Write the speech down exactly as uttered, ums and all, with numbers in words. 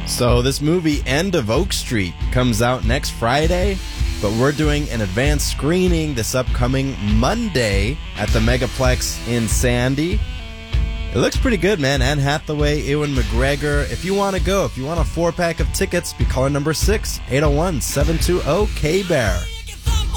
So this movie, End of Oak Street, comes out next Friday, but we're doing an advanced screening this upcoming Monday at the Megaplex in Sandy. It looks pretty good, man. Anne Hathaway, Ewan McGregor. If you want to go, if you want a four-pack of tickets, be caller number six, eight oh one, seven two zero, K B A R.